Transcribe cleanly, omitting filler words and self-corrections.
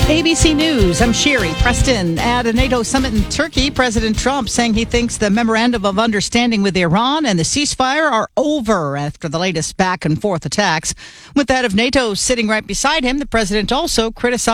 ABC News, I'm Sherry Preston. At a NATO summit in Turkey, President Trump saying he thinks the memorandum of understanding with Iran and the ceasefire are over after the latest back and forth attacks. With that of NATO sitting right beside him, the president also criticized